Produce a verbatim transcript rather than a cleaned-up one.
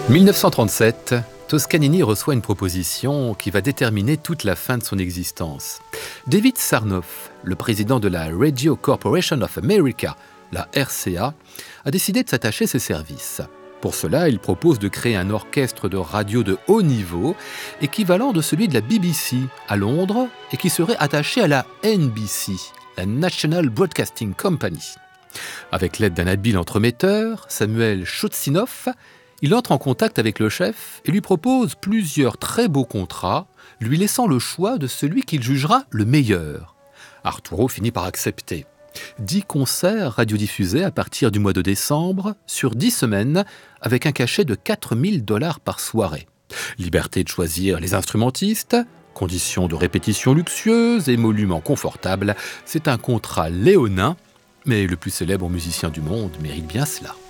mille neuf cent trente-sept, Toscanini reçoit une proposition qui va déterminer toute la fin de son existence. David Sarnoff, le président de la Radio Corporation of America, la R C A, a décidé de s'attacher ses services. Pour cela, il propose de créer un orchestre de radio de haut niveau, équivalent de celui de la B B C à Londres, et qui serait attaché à la N B C, la National Broadcasting Company. Avec l'aide d'un habile entremetteur, Samuel Choutsinoff, il entre en contact avec le chef et lui propose plusieurs très beaux contrats, lui laissant le choix de celui qu'il jugera le meilleur. Arturo finit par accepter. Dix concerts radiodiffusés à partir du mois de décembre, sur dix semaines, avec un cachet de quatre mille dollars par soirée. Liberté de choisir les instrumentistes, conditions de répétition luxueuses, émoluments confortables, c'est un contrat léonin, mais le plus célèbre musicien du monde mérite bien cela.